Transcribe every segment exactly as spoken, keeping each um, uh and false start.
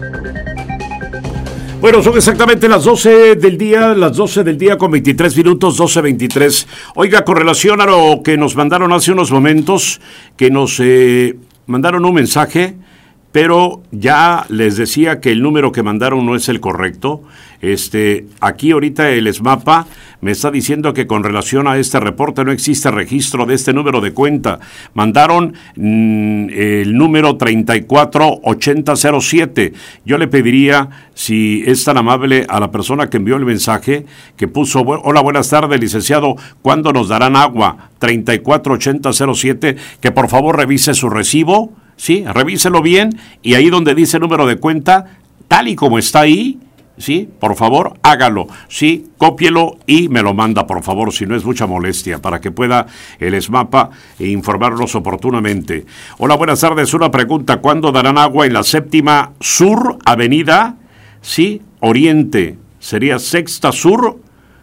Bueno, son exactamente las doce del día, las doce del día con veintitrés minutos, doce veintitrés. Oiga, con relación a lo que nos mandaron hace unos momentos, que nos eh, mandaron un mensaje, pero ya les decía que el número que mandaron no es el correcto. Este, aquí ahorita el ESMAPA me está diciendo que con relación a este reporte no existe registro de este número de cuenta. Mandaron mmm, el número treinta y cuatro ochenta cero siete. Yo le pediría, si es tan amable, a la persona que envió el mensaje, que puso, hola, buenas tardes, licenciado, ¿cuándo nos darán agua? treinta y cuatro ochenta cero siete, que por favor revise su recibo, sí, revíselo bien, y ahí donde dice número de cuenta, tal y como está ahí, sí, por favor, hágalo, sí, cópielo y me lo manda, por favor, si no es mucha molestia, para que pueda el ESMAPA informarnos oportunamente. Hola, buenas tardes, una pregunta, ¿cuándo darán agua en la séptima Sur Avenida? Sí, Oriente, sería Sexta Sur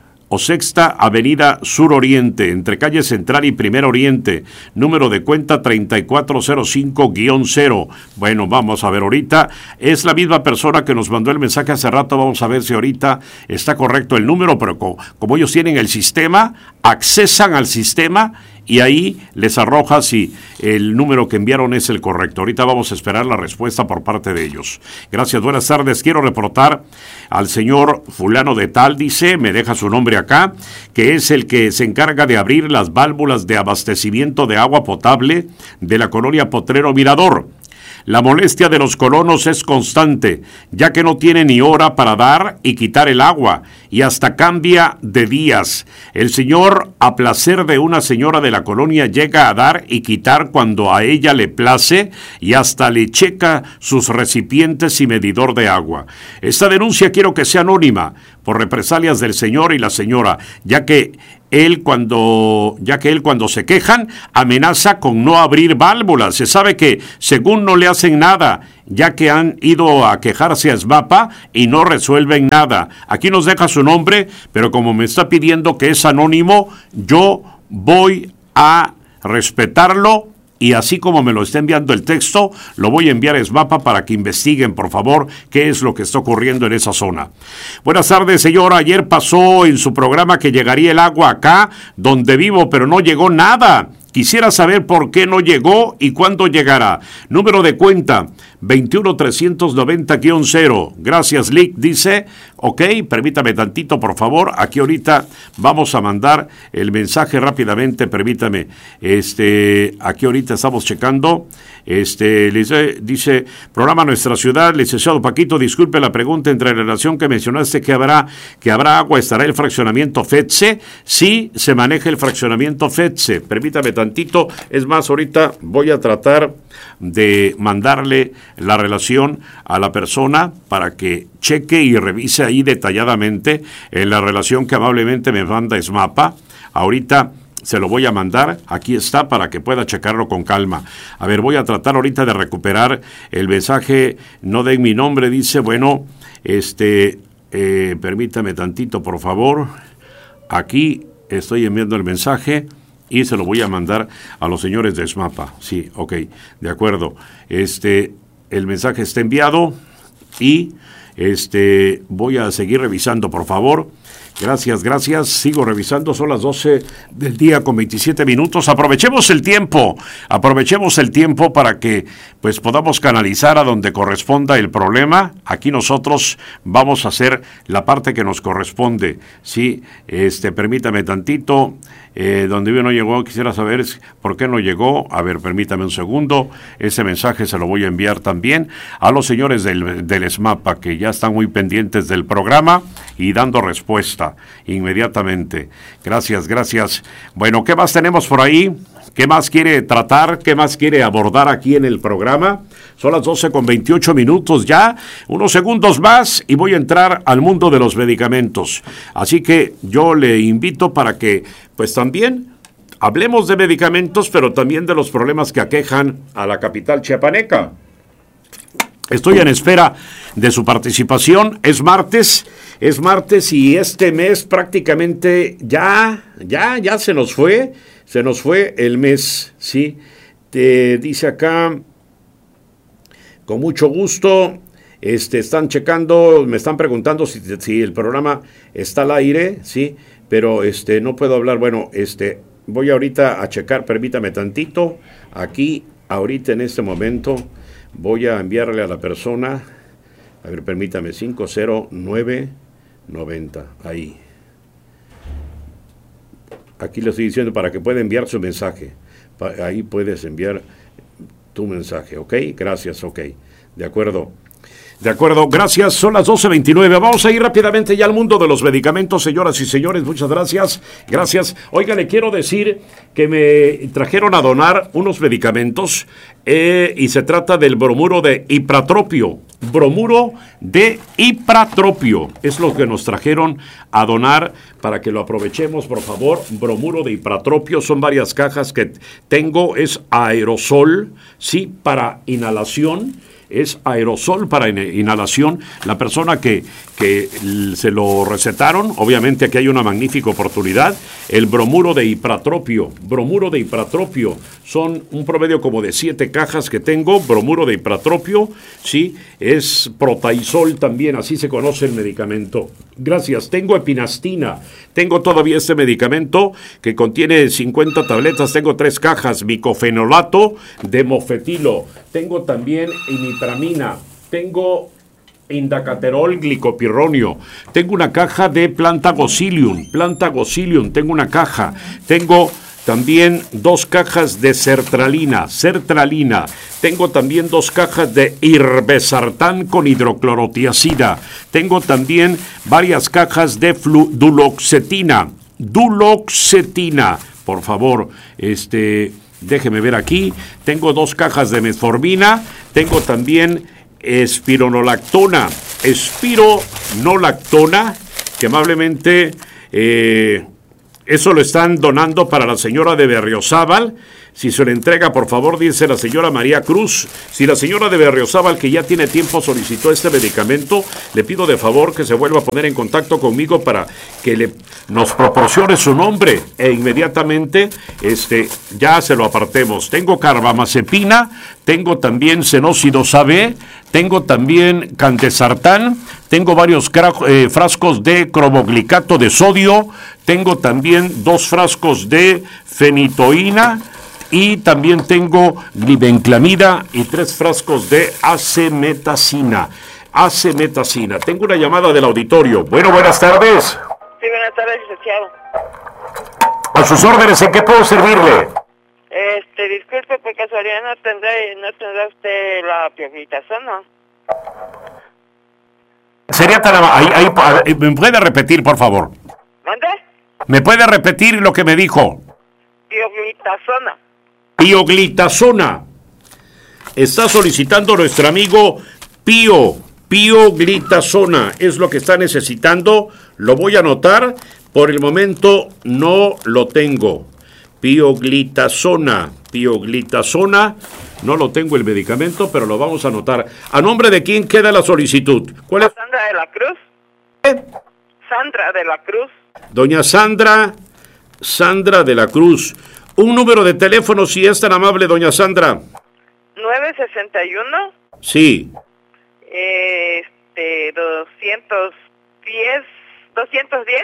o Sexta Avenida Sur Oriente, entre calle Central y Primer Oriente, número de cuenta treinta y cuatro cero cinco guión cero. Bueno, vamos a ver ahorita, es la misma persona que nos mandó el mensaje hace rato, vamos a ver si ahorita está correcto el número, pero como, como ellos tienen el sistema, accesan al sistema y ahí les arroja si el número que enviaron es el correcto. Ahorita vamos a esperar la respuesta por parte de ellos. Gracias, buenas tardes. Quiero reportar al señor fulano de tal, dice, me deja su nombre acá, que es el que se encarga de abrir las válvulas de abastecimiento de agua potable de la colonia Potrero Mirador. La molestia de los colonos es constante, ya que no tiene ni hora para dar y quitar el agua, y hasta cambia de días. El señor, a placer de una señora de la colonia, llega a dar y quitar cuando a ella le place, y hasta le checa sus recipientes y medidor de agua. Esta denuncia quiero que sea anónima, por represalias del señor y la señora, ya que él cuando, ya que él cuando se quejan, amenaza con no abrir válvulas. Se sabe que, según no le hacen nada, ya que han ido a quejarse a ESMAPA y no resuelven nada. Aquí nos deja su nombre, pero como me está pidiendo que es anónimo, yo voy a respetarlo. Y así como me lo está enviando el texto, lo voy a enviar a ESMAPA para que investiguen, por favor, qué es lo que está ocurriendo en esa zona. Buenas tardes, señora. Ayer pasó en su programa que llegaría el agua acá, donde vivo, pero no llegó nada. Quisiera saber por qué no llegó y cuándo llegará. Número de cuenta, veintiuno trescientos noventa guión cero. Gracias, Lick, dice. Ok, permítame tantito, por favor. Aquí ahorita vamos a mandar el mensaje rápidamente, permítame. Este, aquí ahorita estamos checando. Este, dice, dice, programa Nuestra Ciudad, licenciado Paquito, disculpe la pregunta, entre relación que mencionaste que habrá, que habrá agua, ¿estará el fraccionamiento FETSE? Sí, se maneja el fraccionamiento FETSE. Permítame tantito, es más, ahorita voy a tratar de mandarle la relación a la persona para que cheque y revise ahí detalladamente en la relación que amablemente me manda ESMAPA. Ahorita se lo voy a mandar, aquí está, para que pueda checarlo con calma. A ver, voy a tratar ahorita de recuperar el mensaje, no den mi nombre, dice, bueno, este, eh, permítame tantito, por favor. Aquí estoy enviando el mensaje y se lo voy a mandar a los señores de ESMAPA. Sí, ok, de acuerdo. Este, el mensaje está enviado y este, voy a seguir revisando, por favor. Gracias, gracias. Sigo revisando, son las doce del día con veintisiete minutos. Aprovechemos el tiempo, aprovechemos el tiempo para que pues podamos canalizar a donde corresponda el problema. Aquí nosotros vamos a hacer la parte que nos corresponde. Sí, este, permítame tantito. Eh, donde no llegó, quisiera saber por qué no llegó. A ver, permítame un segundo. Ese mensaje se lo voy a enviar también a los señores del, del ESMAPA, que ya están muy pendientes del programa y dando respuesta inmediatamente. Gracias, gracias. Bueno, ¿qué más tenemos por ahí? ¿Qué más quiere tratar? ¿Qué más quiere abordar aquí en el programa? Son las doce con veintiocho minutos ya, unos segundos más y voy a entrar al mundo de los medicamentos. Así que yo le invito para que, pues también, hablemos de medicamentos, pero también de los problemas que aquejan a la capital chiapaneca. Estoy en espera de su participación. Es martes, es martes y este mes prácticamente ya, ya, ya se nos fue, se nos fue el mes, ¿sí? Te dice acá, con mucho gusto, Este, están checando, me están preguntando si, si el programa está al aire, sí, pero este, no puedo hablar. Bueno, este, voy ahorita a checar, permítame tantito. Aquí, ahorita en este momento, voy a enviarle a la persona, a ver, permítame, cinco cero nueve noventa, ahí. Aquí le estoy diciendo para que pueda enviar su mensaje. Ahí puedes enviar tu mensaje, ¿ok? Gracias, ok. De acuerdo. De acuerdo, gracias. Son las doce veintinueve. Vamos a ir rápidamente ya al mundo de los medicamentos, señoras y señores. Muchas gracias. Gracias. Oiga, le quiero decir que me trajeron a donar unos medicamentos eh, y se trata del bromuro de ipratropio. Bromuro de ipratropio. Es lo que nos trajeron a donar para que lo aprovechemos, por favor. Bromuro de ipratropio. Son varias cajas que tengo. Es aerosol, sí, para inhalación. Es aerosol para inhalación. La persona que, que se lo recetaron, obviamente aquí hay una magnífica oportunidad. El bromuro de ipratropio. Bromuro de ipratropio. Son un promedio como de siete cajas que tengo. Bromuro de ipratropio, sí. Es protaisol también, así se conoce el medicamento. Gracias. Tengo epinastina. Tengo todavía este medicamento que contiene cincuenta tabletas. Tengo tres cajas. Micofenolato de mofetilo. Tengo también imipramina. Tengo indacaterol glicopirronio. Tengo una caja de Plantagocilium. Plantagocilium. Tengo una caja. Tengo también dos cajas de sertralina. Sertralina. Tengo también dos cajas de irbesartán con hidroclorotiazida. Tengo también varias cajas de flu- duloxetina. Duloxetina. Por favor, este... déjeme ver aquí. Tengo dos cajas de metformina. Tengo también espironolactona. Espironolactona, que amablemente eh, eso lo están donando para la señora de Berriozábal. Si se le entrega, por favor, dice la señora María Cruz. Si la señora de Berriozábal, que ya tiene tiempo, solicitó este medicamento, le pido de favor que se vuelva a poner en contacto conmigo para que le, nos proporcione su nombre e inmediatamente este, ya se lo apartemos. Tengo carbamazepina, tengo también senócidos A B, tengo también cantesartán, tengo varios cra- eh, frascos de cromoglicato de sodio, tengo también dos frascos de fenitoína, y también tengo glibenclamida y tres frascos de acemetacina. Acemetacina. Tengo una llamada del auditorio. Bueno, buenas tardes. Sí, buenas tardes, licenciado. A sus órdenes, ¿en qué puedo servirle? Este, disculpe, por casualidad no tendrá, no tendrá usted la pioglitazona. Sería tan amable. Ahí, ahí, ¿me puede repetir, por favor? ¿Mande? ¿Me puede repetir lo que me dijo? Pioglitazona. Pioglitazona. Está solicitando nuestro amigo Pío. Pioglitazona es lo que está necesitando. Lo voy a anotar. Por el momento no lo tengo. Pioglitazona. Pioglitazona. No lo tengo el medicamento, pero lo vamos a anotar. ¿A nombre de quién queda la solicitud? ¿Cuál es? Sandra de la Cruz. ¿Eh? Sandra de la Cruz. Doña Sandra. Sandra de la Cruz. Un número de teléfono, si es tan amable, doña Sandra. nueve sesenta y uno. Sí. Este, doscientos diez. ¿doscientos diez?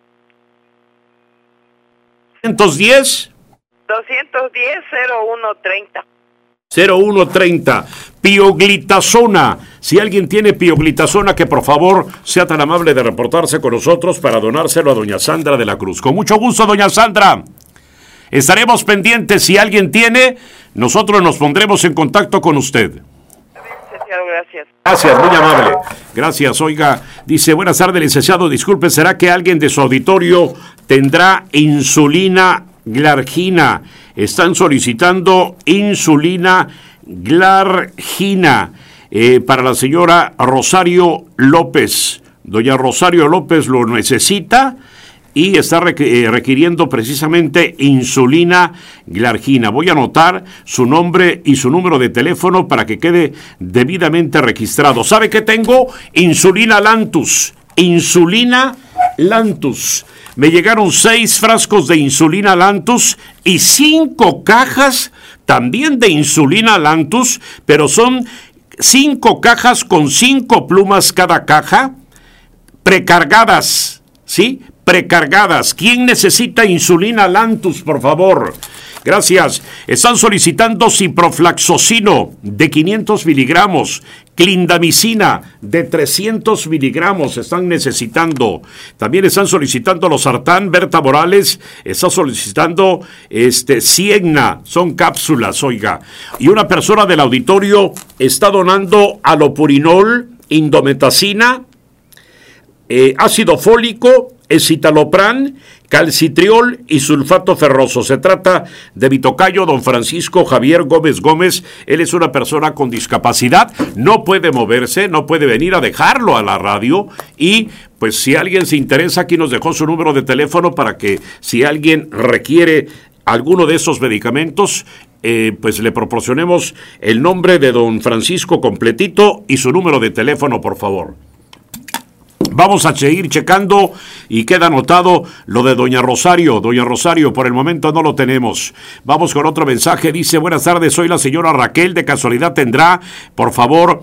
¿doscientos diez? doscientos diez, cero uno treinta. cero uno treinta. Pioglitazona. Si alguien tiene pioglitazona, que por favor sea tan amable de reportarse con nosotros para donárselo a doña Sandra de la Cruz. Con mucho gusto, doña Sandra. Estaremos pendientes. Si alguien tiene, nosotros nos pondremos en contacto con usted. Gracias. Gracias, muy amable. Gracias. Oiga, dice, buenas tardes, licenciado. Disculpe, ¿será que alguien de su auditorio tendrá insulina glargina? Están solicitando insulina glargina eh, para la señora Rosario López. Doña Rosario López lo necesita y está requiriendo precisamente insulina glargina. Voy a anotar su nombre y su número de teléfono para que quede debidamente registrado. ¿Sabe qué tengo? Insulina Lantus. Insulina Lantus. Me llegaron seis frascos de insulina Lantus y cinco cajas también de insulina Lantus, pero son cinco cajas con cinco plumas cada caja, precargadas, ¿sí? Precargadas. ¿Quién necesita insulina Lantus, por favor? Gracias. Están solicitando ciproflaxocino de quinientos miligramos, clindamicina de trescientos miligramos, están necesitando. También están solicitando los sartán. Berta Morales está solicitando este Siegna, son cápsulas, oiga. Y una persona del auditorio está donando alopurinol, indometacina, eh, ácido fólico, escitalopram, calcitriol y sulfato ferroso. Se trata de mi tocayo, don Francisco Javier Gómez Gómez. Él es una persona con discapacidad, no puede moverse, no puede venir a dejarlo a la radio y pues si alguien se interesa, aquí nos dejó su número de teléfono para que si alguien requiere alguno de esos medicamentos, eh, pues le proporcionemos el nombre de don Francisco completito y su número de teléfono, por favor. Vamos a seguir checando y queda anotado lo de doña Rosario. Doña Rosario, por el momento no lo tenemos. Vamos con otro mensaje. Dice, buenas tardes, soy la señora Raquel. De casualidad tendrá, por favor,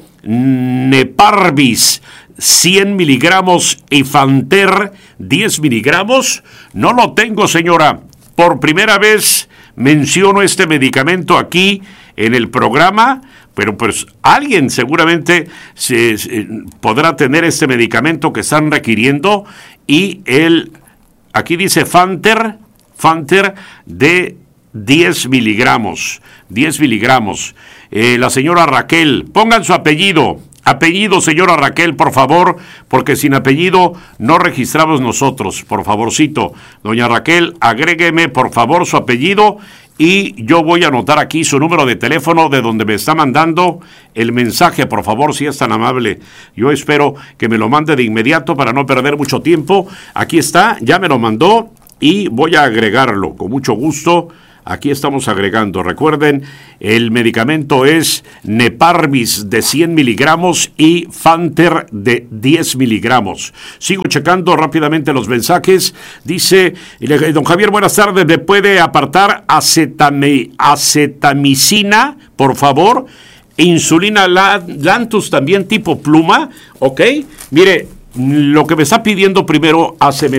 Neparvis, cien miligramos y Fanter, diez miligramos. No lo tengo, señora. Por primera vez menciono este medicamento aquí en el programa, pero pues alguien seguramente se, se, podrá tener este medicamento que están requiriendo y el, aquí dice Fanter, Fanter de diez miligramos, diez miligramos. Eh, la señora Raquel, pongan su apellido, apellido señora Raquel, por favor, porque sin apellido no registramos nosotros, por favorcito. Doña Raquel, agrégueme por favor su apellido y yo voy a anotar aquí su número de teléfono de donde me está mandando el mensaje, por favor, si es tan amable. Yo espero que me lo mande de inmediato para no perder mucho tiempo. Aquí está, ya me lo mandó y voy a agregarlo con mucho gusto. Aquí estamos agregando. Recuerden, el medicamento es Neparvis de cien miligramos y Fanter de diez miligramos. Sigo checando rápidamente los mensajes. Dice, don Javier, buenas tardes, ¿me puede apartar acetame, acetamicina, por favor? Insulina Lantus también tipo pluma, ¿ok? Mire, lo que me está pidiendo primero, hace